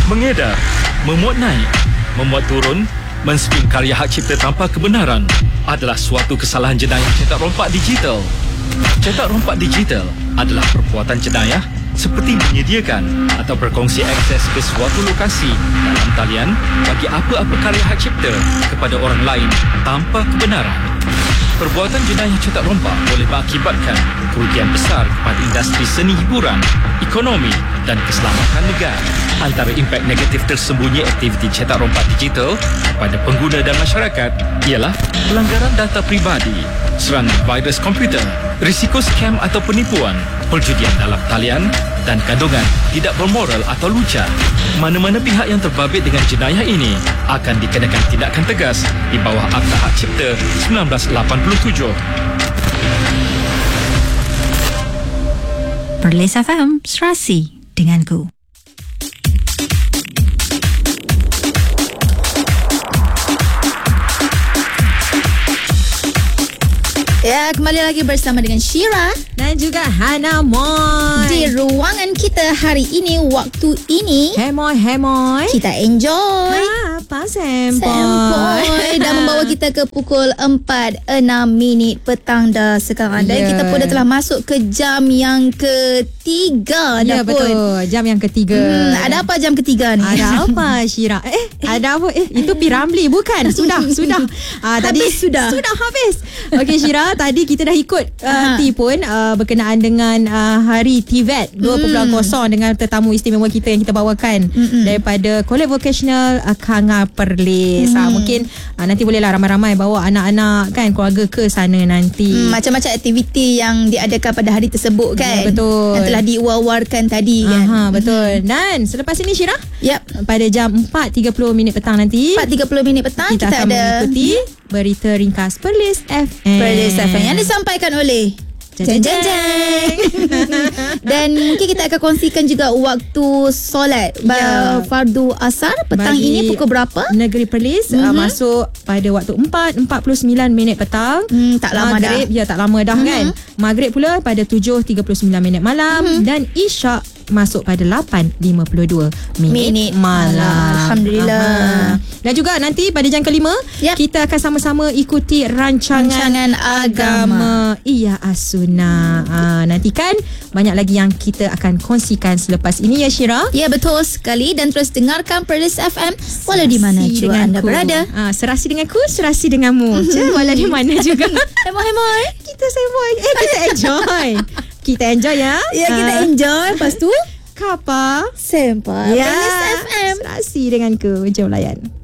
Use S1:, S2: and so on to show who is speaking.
S1: mengedar, memuat naik, memuat turun, menspin karya hak cipta tanpa kebenaran adalah suatu kesalahan jenayah cetak rompak digital. Cetak rompak digital adalah perbuatan jenayah seperti menyediakan atau berkongsi akses ke suatu lokasi dalam talian bagi apa-apa karya hak cipta kepada orang lain tanpa kebenaran. Perbuatan jenayah cetak rompak boleh mengakibatkan kerugian besar kepada industri seni hiburan, ekonomi dan keselamatan negara. Antara impak negatif tersembunyi aktiviti cetak rompak digital kepada pengguna dan masyarakat ialah pelanggaran data pribadi, serangan virus komputer, risiko scam atau penipuan, perjudian dalam talian dan kandungan tidak bermoral atau lucah. Mana-mana pihak yang terbabit dengan jenayah ini akan dikenakan tindakan tegas di bawah Akta Hak Cipta 1987.
S2: Perlis FM, serasi denganku.
S3: Ya, kembali lagi bersama dengan Syira
S4: dan juga Hana Moy
S3: di ruangan kita hari ini, waktu ini.
S4: Hemoy
S3: Kita enjoy.
S4: Apa Sempoy
S3: dah membawa kita ke pukul 4:06 petang dah sekarang. Dan kita pun dah telah masuk ke jam yang ketiga.
S4: Ya, betul, jam yang ketiga.
S3: Ada apa jam ketiga ni?
S4: Ada apa Syira? Ada apa? Itu Piramli bukan? Sudah tadi
S3: Habis sudah
S4: habis. Okey Syira, tadi kita dah ikut T pun berkenaan dengan hari TVET 2.0 dengan tetamu istimewa kita yang kita bawakan daripada College Vocational Kanga Perlis. Mungkin nanti bolehlah ramai-ramai bawa anak-anak kan, keluarga ke sana nanti.
S3: Macam-macam aktiviti yang diadakan pada hari tersebut kan.
S4: Ya, betul.
S3: Yang telah diwar-warkan tadi kan.
S4: Betul. Dan selepas ini Syira, pada jam 4.30 petang nanti,
S3: 4.30 petang
S4: kita akan mengikuti berita ringkas Perlis FM.
S3: Perlis FM yang disampaikan oleh Jeng. Dan mungkin kita akan kongsikan juga waktu solat fardu asar petang ini pukul berapa?
S4: Negeri Perlis masuk pada waktu 4:49 petang.
S3: Tak lama
S4: Maghrib,
S3: dah.
S4: tak lama dah kan. Maghrib pula pada 7:39 malam dan Isyak masuk pada 8:52 malam.
S3: Alhamdulillah.
S4: Dan juga nanti pada jam kelima kita akan sama-sama ikuti rancangan agama Iya As-Sunnah. Nantikan banyak lagi yang kita akan kongsikan selepas ini ya Syira.
S3: Ya, betul sekali. Dan terus dengarkan Perlis FM walau di mana juga anda berada.
S4: Serasi denganku, serasi denganmu. Walau di mana juga.
S3: Hemoy.
S4: Kita semboi. Kita enjoy. Kita enjoy ya.
S3: Ya, kita enjoy. Lepas tu
S4: Kapa
S3: Sempoy. Perlis FM.
S4: Serasi denganku. Jom layan.